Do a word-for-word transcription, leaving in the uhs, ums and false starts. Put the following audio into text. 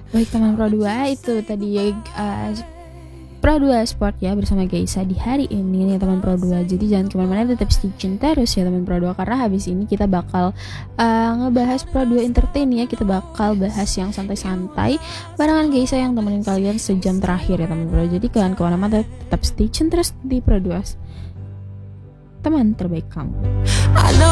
Baik teman Pro dua, itu tadi uh, Pro dua Sport ya bersama Geisha di hari ini nih teman Pro dua. Jadi jangan kemana-mana, tetap stay tune terus ya teman Pro dua, karena habis ini kita bakal uh, ngebahas Pro dua Entertain ya. Kita bakal bahas yang santai-santai barengan Geisha yang temenin kalian sejam terakhir ya teman Pro. Jadi kalian kemana-mana, tetap stay tune terus di Pro dua, teman terbaik kamu.